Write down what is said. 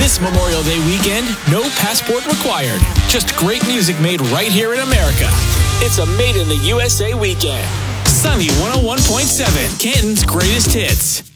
This Memorial Day weekend, no passport required. Just great music made right here in America. It's a Made in the USA weekend. Sunny 101.7, Canton's greatest hits.